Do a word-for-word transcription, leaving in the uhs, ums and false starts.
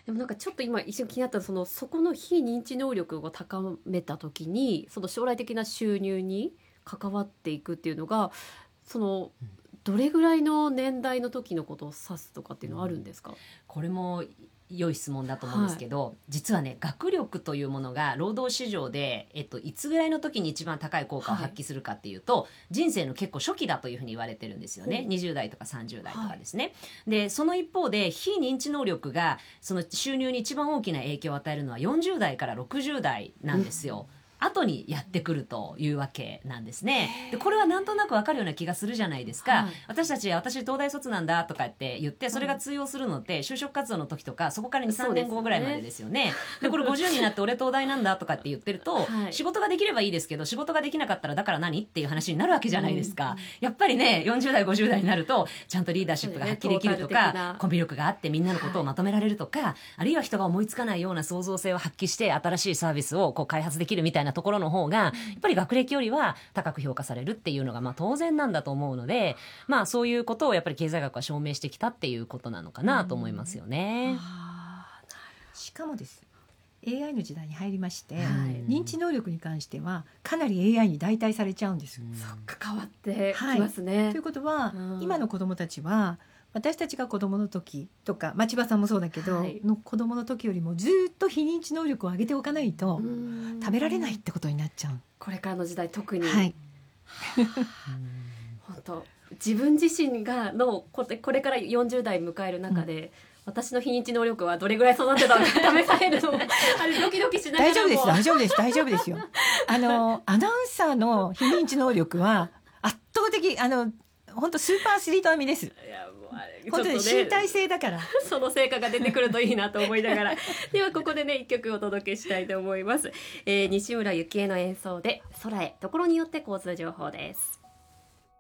でもなんかちょっと今一瞬気になったそのそこの非認知能力を高めた時にその将来的な収入に関わっていくっていうのがそのどれぐらいの年代の時のことを指すとかっていうのはあるんですか？ これも良い質問だと思うんですけど、はい、実はね学力というものが労働市場で、えっと、いつぐらいの時に一番高い効果を発揮するかっていうと、はい、人生の結構初期だというふうに言われてるんですよね、はい、にじゅう代とかさんじゅう代とかですね、はい、でその一方で非認知能力がその収入に一番大きな影響を与えるのはよんじゅう代からろくじゅう代なんですよ、うん後にやってくるというわけなんですね。でこれはなんとなく分かるような気がするじゃないですか、はい、私たち私東大卒なんだとかって言ってそれが通用するのって就職活動の時とかそこから にさんねんごぐらいまでですよね。でこれごじゅうになって俺東大なんだとかって言ってると、はい、仕事ができればいいですけど仕事ができなかったらだから何っていう話になるわけじゃないですか、うん、やっぱりねよんじゅう代ごじゅう代になるとちゃんとリーダーシップが発揮できるとか、ね、コミュ力があってみんなのことをまとめられるとか、はい、あるいは人が思いつかないような創造性を発揮して新しいサービスをこう開発できるみたいなところの方がやっぱり学歴よりは高く評価されるっていうのがまあ当然なんだと思うので、まあ、そういうことをやっぱり経済学は証明してきたっていうことなのかなと思いますよね。 しかもです エーアイ の時代に入りまして、はい、認知能力に関してはかなり エーアイ に代替されちゃうんです。 そっか変わってきますね、 はい、ということは今の子どもたちは私たちが子どもの時とか千葉さんもそうだけど、はい、の子どもの時よりもずっと非認知能力を上げておかないと食べられないってことになっちゃう。 これからの時代特に、 はい、 本当自分自身がのこれからよんじゅう代迎える中で、うん、私の非認知能力はどれぐらい育てたのか試されるのあれドキドキしながらも大丈夫です大丈夫です大丈夫ですよあのアナウンサーの非認知能力は圧倒的あの本当スーパーアスリート並みです。いやもうあれ本当に身体性だからその成果が出てくるといいなと思いながらではここでね一曲お届けしたいと思います、えー、西村由紀恵の演奏で空へところによって交通情報です。